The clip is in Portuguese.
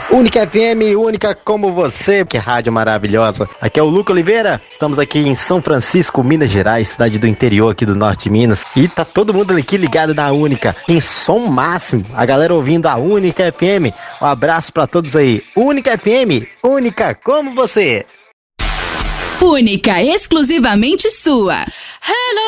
Única FM, única como você, que rádio maravilhosa. Aqui é o Luca Oliveira, estamos aqui em São Francisco, Minas Gerais, cidade do interior aqui do norte de Minas. E tá todo mundo aqui ligado na Única, em som máximo, a galera ouvindo a Única FM. Um abraço pra todos aí. Única FM, única como você. Única, exclusivamente sua. Hello.